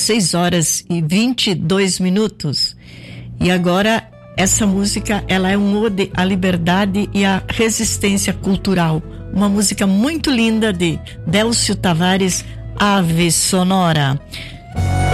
6 horas e 22 minutos. E agora, essa música, ela é um ode à liberdade e à resistência cultural. Uma música muito linda de Délcio Tavares, Ave Sonora.